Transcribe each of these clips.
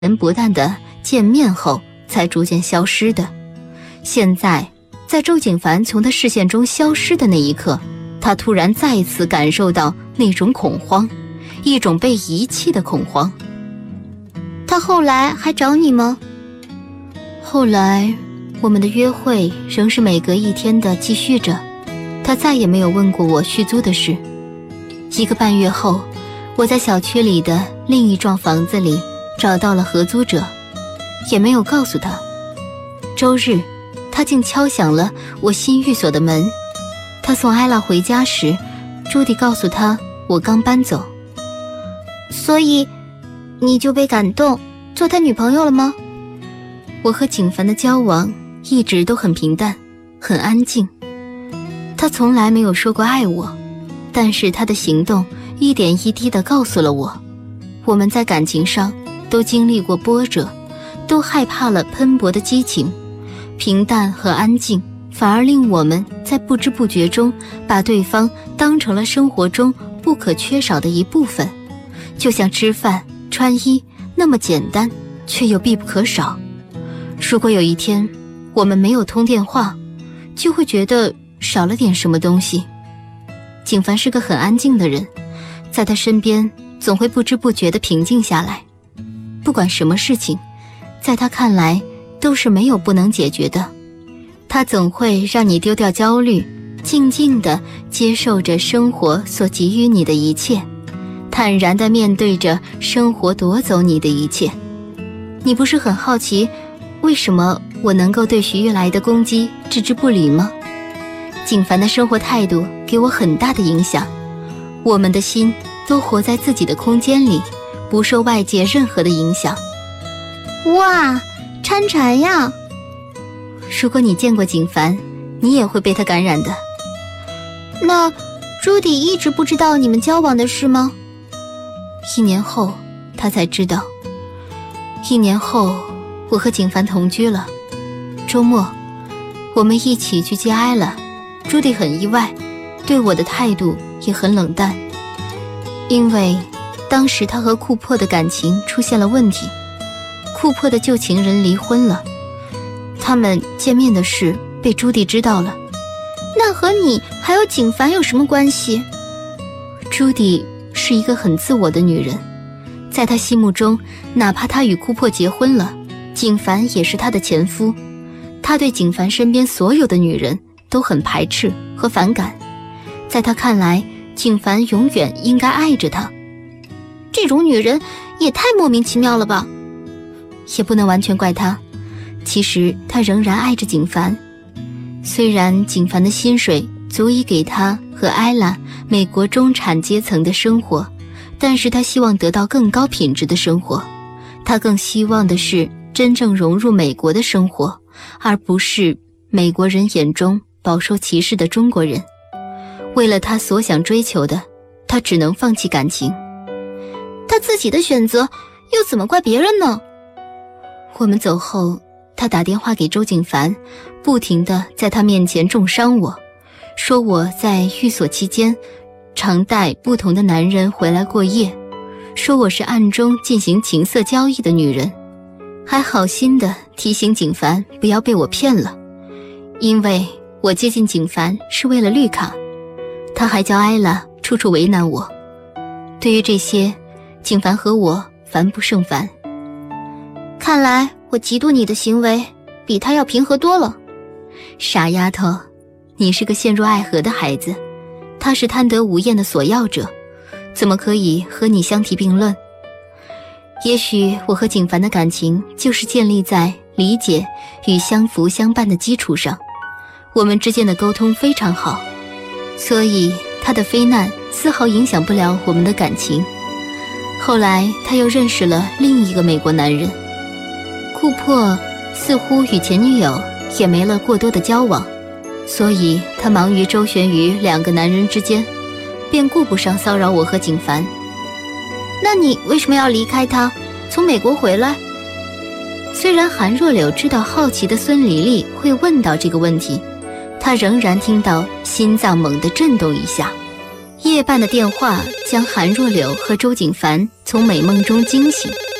人不淡的见面后才逐渐消失的。现在在周景凡从他视线中消失的那一刻，他突然再次感受到那种恐慌，一种被遗弃的恐慌。 他后来还找你吗？ 后来我们的约会仍是每隔一天的继续着，他再也没有问过我续租的事。1个半月后，我在小区里的另一幢房子里找到了合租者，也没有告诉他。周日他竟敲响了我新寓所的门。他送艾拉回家时，朱迪告诉他我刚搬走。 所以你就被感动做他女朋友了吗？ 我和景凡的交往一直都很平淡，很安静。他从来没有说过爱我，但是他的行动一点一滴地告诉了我们在感情上都经历过波折，都害怕了喷薄的激情。平淡和安静反而令我们在不知不觉中把对方当成了生活中不可缺少的一部分，就像吃饭穿衣那么简单，却又必不可少。如果有一天我们没有通电话，就会觉得少了点什么东西。景凡是个很安静的人，在他身边总会不知不觉地平静下来。不管什么事情，在他看来都是没有不能解决的。他总会让你丢掉焦虑，静静地接受着生活所给予你的一切，坦然地面对着生活夺走你的一切。你不是很好奇为什么我能够对徐玉来的攻击置之不理吗？景凡的生活态度给我很大的影响，我们的心都活在自己的空间里，不受外界任何的影响。 哇，掺禅呀！ 如果你见过景凡，你也会被他感染的。 那朱迪一直不知道你们交往的事吗 ？1年后他才知道。1年后我和景凡同居了，周末我们一起去接艾了。朱迪很意外，对我的态度也很冷淡，因为当时他和库珀的感情出现了问题，库珀的旧情人离婚了，他们见面的事被朱迪知道了。 那和你还有景凡有什么关系？ 朱迪是一个很自我的女人，在她心目中，哪怕她与库珀结婚了，景凡也是她的前夫。她对景凡身边所有的女人都很排斥和反感，在她看来，景凡永远应该爱着她。 这种女人也太莫名其妙了吧。 也不能完全怪她，其实她仍然爱着景凡。虽然景凡的薪水足以给她和艾拉美国中产阶层的生活，但是她希望得到更高品质的生活。她更希望的是真正融入美国的生活，而不是美国人眼中饱受歧视的中国人。为了她所想追求的，她只能放弃感情。 她自己的选择又怎么怪别人呢？ 我们走后，他打电话给周景凡，不停地在他面前重伤我，说我在寓所期间常带不同的男人回来过夜，说我是暗中进行情色交易的女人，还好心地提醒景凡不要被我骗了，因为我接近景凡是为了绿卡。他还叫艾拉处处为难我。对于这些，景凡和我烦不胜烦。 看来我嫉妒你的行为比他要平和多了。 傻丫头，你是个陷入爱河的孩子，他是贪得无厌的索要者，怎么可以和你相提并论？也许我和景凡的感情就是建立在理解与相扶相伴的基础上，我们之间的沟通非常好，所以他的非难丝毫影响不了我们的感情。后来他又认识了另一个美国男人，库珀似乎与前女友也没了过多的交往，所以他忙于周旋于2个男人之间，便顾不上骚扰我和景凡。 那你为什么要离开他，从美国回来？ 虽然韩若柳知道好奇的孙黎黎会问到这个问题，她仍然听到心脏猛地震动一下。夜半的电话将韩若柳和周景凡从美梦中惊醒。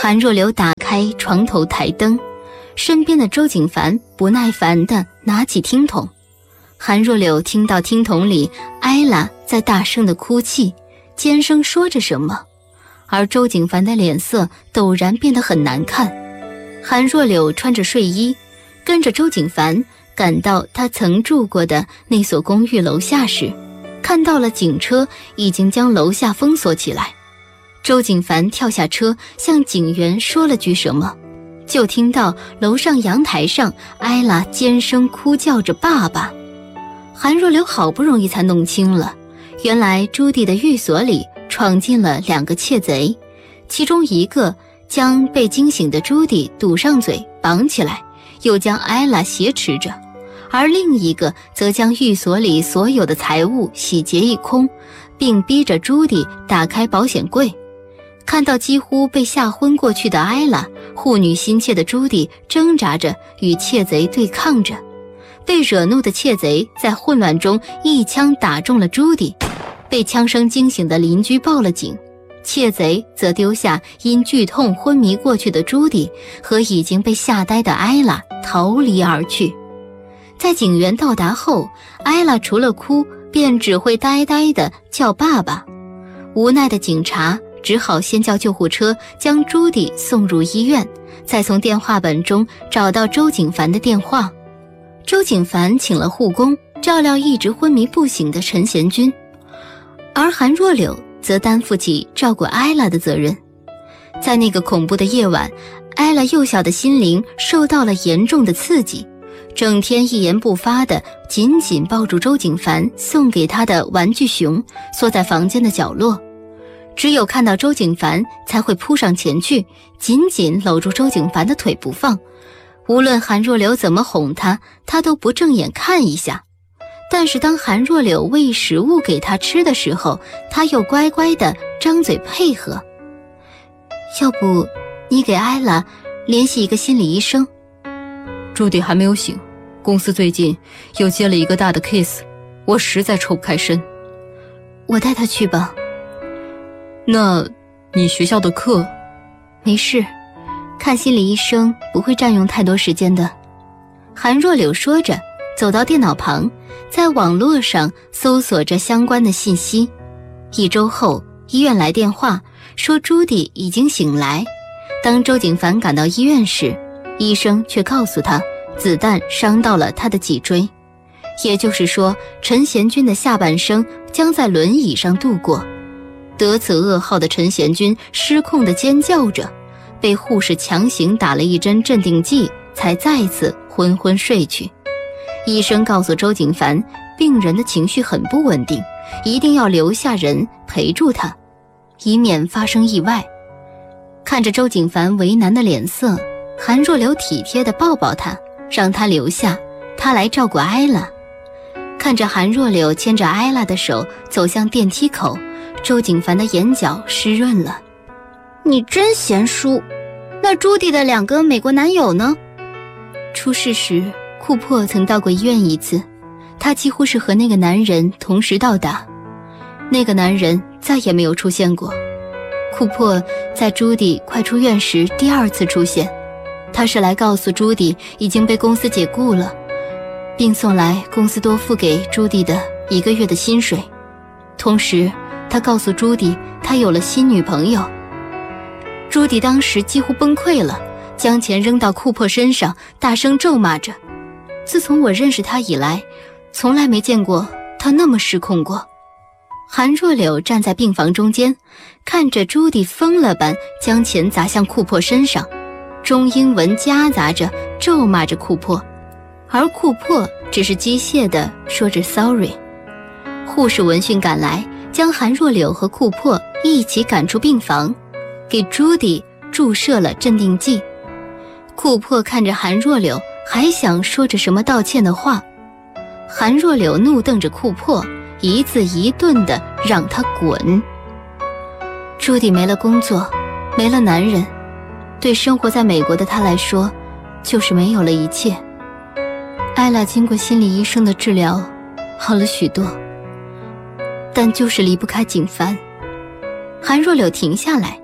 韩若柳打开床头台灯，身边的周景凡不耐烦地拿起听筒。韩若柳听到听筒里艾拉在大声地哭泣，尖声说着什么，而周景凡的脸色陡然变得很难看。韩若柳穿着睡衣，跟着周景凡赶到他曾住过的那所公寓楼下时，看到了警车已经将楼下封锁起来。周景凡跳下车，向警员说了句什么，就听到楼上阳台上艾拉尖声哭叫着爸爸。韩若柳好不容易才弄清了，原来朱棣的寓所里闯进了2个窃贼，其中一个将被惊醒的朱棣堵上嘴绑起来，又将艾拉挟持着，而另一个则将寓所里所有的财物洗劫一空，并逼着朱棣打开保险柜。看到几乎被吓昏过去的艾拉，护女心切的朱棣挣扎着与窃贼对抗着。被惹怒的窃贼在混乱中一枪打中了朱棣，被枪声惊醒的邻居报了警，窃贼则丢下因剧痛昏迷过去的朱棣和已经被吓呆的艾拉逃离而去。在警员到达后，艾拉除了哭便只会呆呆地叫爸爸。无奈的警察只好先叫救护车将朱棣送入医院，再从电话本中找到周景凡的电话。周景凡请了护工照料一直昏迷不醒的陈贤君，而韩若柳则担负起照顾艾拉的责任。在那个恐怖的夜晚，艾拉幼小的心灵受到了严重的刺激，整天一言不发地紧紧抱住周景凡送给他的玩具熊，缩在房间的角落。只有看到周景凡才会扑上前去，紧紧搂住周景凡的腿不放。无论韩若柳怎么哄他，他都不正眼看一下。但是当韩若柳喂食物给他吃的时候，他又乖乖地张嘴配合。要不你给艾拉联系一个心理医生？ 朱棣还没有醒，公司最近又接了一个大的 case， 我实在抽不开身。 我带他去吧。 那你学校的课？ 没事，看心理医生不会占用太多时间的。韩若柳说着走到电脑旁，在网络上搜索着相关的信息。1周后，医院来电话说朱棣已经醒来。当周景凡赶到医院时，医生却告诉他子弹伤到了他的脊椎，也就是说陈贤君的下半生将在轮椅上度过。得此噩耗的陈贤君失控地尖叫着，被护士强行打了一针镇定剂，才再次昏昏睡去。医生告诉周景凡，病人的情绪很不稳定，一定要留下人陪住他，以免发生意外。看着周景凡为难的脸色，韩若柳体贴地抱抱他，让他留下，他来照顾艾拉。看着韩若柳牵着艾拉的手走向电梯口，周景凡的眼角湿润了。 你真贤淑。那朱棣的2个美国男友呢？ 出事时库珀曾到过医院一次，他几乎是和那个男人同时到达，那个男人再也没有出现过。库珀在朱棣快出院时第2次出现，他是来告诉朱棣已经被公司解雇了，并送来公司多付给朱棣的1个月的薪水。同时他告诉朱棣他有了新女朋友。朱棣当时几乎崩溃了，将钱扔到库珀身上，大声咒骂着。自从我认识他以来，从来没见过他那么失控过。韩若柳站在病房中间，看着朱棣疯了般将钱砸向库珀身上，中英文夹杂着咒骂着库珀，而库珀只是机械地说着 sorry。 护士闻讯赶来，将韩若柳和库珀一起赶出病房，给朱棣注射了镇定剂。库珀看着韩若柳，还想说着什么道歉的话。韩若柳怒瞪着库珀，一字一顿地让他滚。朱棣没了工作，没了男人，对生活在美国的他来说，就是没有了一切。艾拉经过心理医生的治疗，好了许多，但就是离不开景凡。韩若柳停下来，他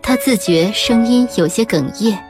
他自觉声音有些哽咽。